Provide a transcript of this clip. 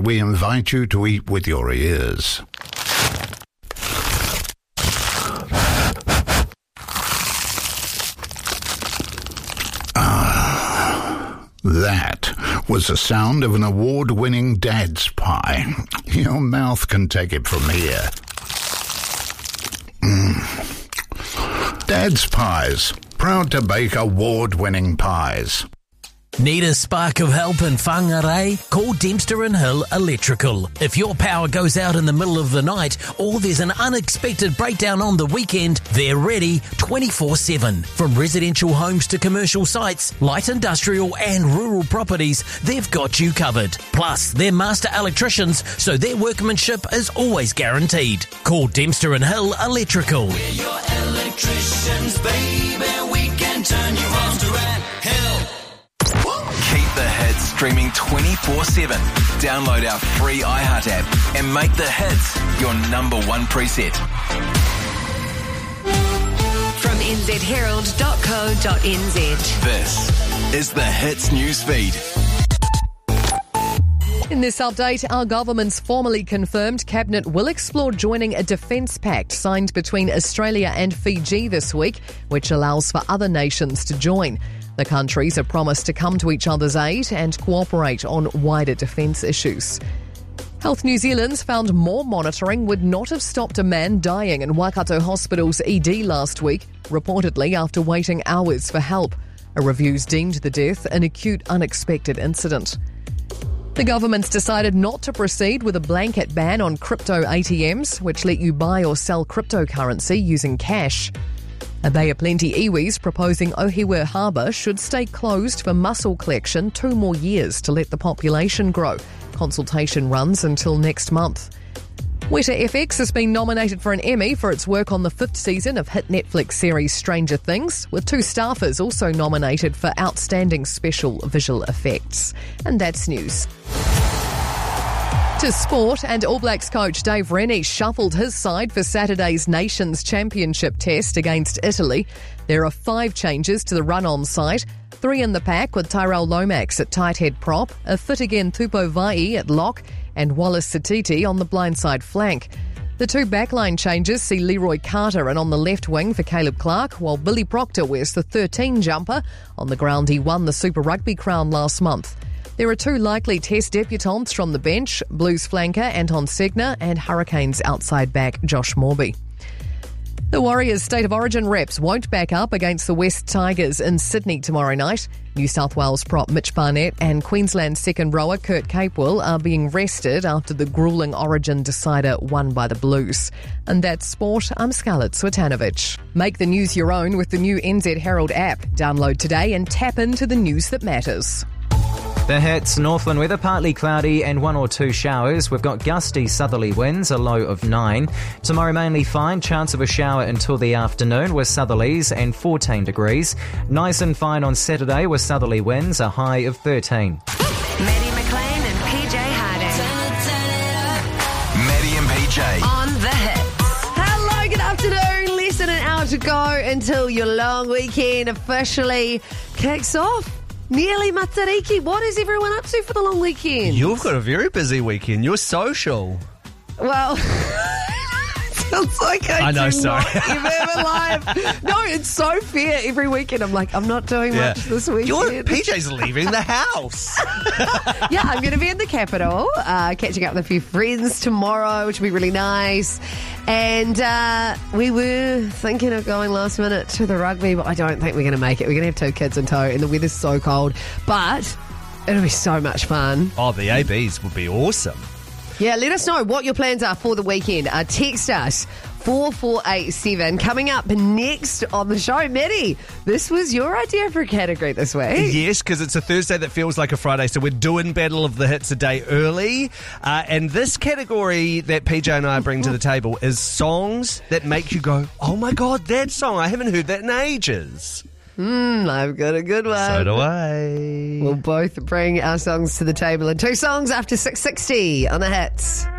we invite you to eat with your ears. That was the sound of an award-winning Dad's Pie. Your mouth can take it from here. Dad's Pies, proud to bake award-winning pies. Need a spark of help in Whangarei? Call Dempster and Hill Electrical. If your power goes out in the middle of the night or there's an unexpected breakdown on the weekend, they're ready 24/7. From residential homes to commercial sites, light industrial and rural properties, they've got you covered. Plus, they're master electricians, so their workmanship is always guaranteed. Call Dempster and Hill Electrical. We're your electricians, baby. We can turn you on to Red Hill. Keep the hits streaming 24/7. Download our free iHeart app and make the hits your number one preset. From nzherald.co.nz. This is the Hits newsfeed. In this update, our government's formally confirmed Cabinet will explore joining a defence pact signed between Australia and Fiji this week, which allows for other nations to join. The countries have promised to come to each other's aid and cooperate on wider defence issues. Health New Zealand's found more monitoring would not have stopped a man dying in Waikato Hospital's ED last week, reportedly after waiting hours for help. A review's deemed the death an acute, unexpected incident. The government's decided not to proceed with a blanket ban on crypto ATMs, which let you buy or sell cryptocurrency using cash. A Bay of Plenty iwi's proposing Ohiwa Harbour should stay closed for mussel collection 2 more years to let the population grow. Consultation runs until next month. Weta FX has been nominated for an Emmy for its work on the 5th season of hit Netflix series Stranger Things, with 2 staffers also nominated for Outstanding Special Visual Effects. And that's news. To sport, and All Blacks coach Dave Rennie shuffled his side for Saturday's Nations Championship test against Italy. There are 5 changes to the run-on side, 3 in the pack with Tyrell Lomax at tight head prop, a fit again Tupou Vaa'i at lock, and Wallace Satiti on the blindside flank. The 2 backline changes see Leroy Carter and on the left wing for Caleb Clark, while Billy Proctor wears the 13 jumper on the ground he won the Super Rugby crown last month. There are 2 likely test debutants from the bench, Blues flanker Anton Segner and Hurricanes outside back Josh Morby. The Warriors' State of Origin reps won't back up against the West Tigers in Sydney tomorrow night. New South Wales prop Mitch Barnett and Queensland second rower Kurt Capewell are being rested after the gruelling Origin decider won by the Blues. And that's sport. I'm Scarlett Swetanovic. Make the news your own with the new NZ Herald app. Download today and tap into the news that matters. The hits, Northland weather, partly cloudy and 1 or 2 showers. We've got gusty southerly winds, a low of 9. Tomorrow mainly fine, chance of a shower until the afternoon with southerlies and 14 degrees. Nice and fine on Saturday with southerly winds, a high of 13. Maddie McLean and PJ Harding. Maddie and PJ. On the hits. Hello, good afternoon. Less than an hour to go until your long weekend officially kicks off. Nearly Matariki. What is everyone up to for the long weekend? You've got a very busy weekend. You're social. Well, sounds like I know, do sorry. not ever live. No, it's so fair. Every weekend I'm like, I'm not doing much this weekend. PJ's leaving the house. Yeah, I'm going to be in the capital, catching up with a few friends tomorrow, which will be really nice. And we were thinking of going last minute to the rugby, but I don't think we're going to make it. We're going to have 2 kids in tow, and the weather's so cold. But it'll be so much fun. Oh, the ABs would be awesome. Yeah, let us know what your plans are for the weekend. Text us 4487. Coming up next on the show, Maddie, this was your idea for a category this week. Yes, because it's a Thursday that feels like a Friday, so we're doing Battle of the Hits a day early. And this category that PJ and I bring to the table is songs that make you go, oh my God, that song, I haven't heard that in ages. I've got a good one. So do I. We'll both bring our songs to the table in 2 songs after 6:60 on the Hits.